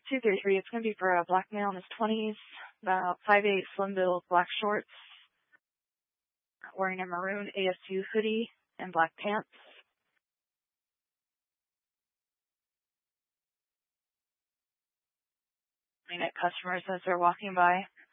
233. It's going to be for a black male in his 20s, about 5'8", slim build, black shorts, wearing a maroon ASU hoodie and black pants. Looking at customers as they're walking by.